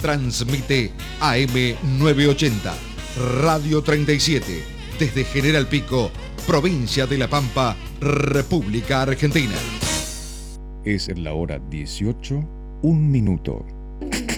Transmite AM 980, Radio 37, desde General Pico, provincia de La Pampa, República Argentina. Es la hora 18:01.